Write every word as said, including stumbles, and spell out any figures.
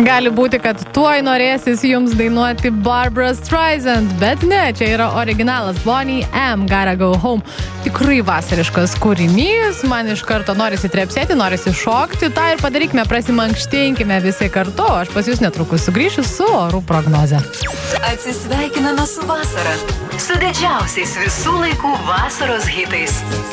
Gali būti, kad tuoj norėsis jums dainuoti Barbara Streisand, bet ne, čia yra originalas Bonnie M. Gotta Go Home. Tikrai vasariškas kūrinys, man iš karto norisi trepsėti, norisi šokti, tą ir padarykime, prasimankštinkime visi kartu, aš pas jūs netrukus sugrįšiu su orų prognoze. Atsisveikiname su vasara, su didžiausiais visų laikų vasaros hitais.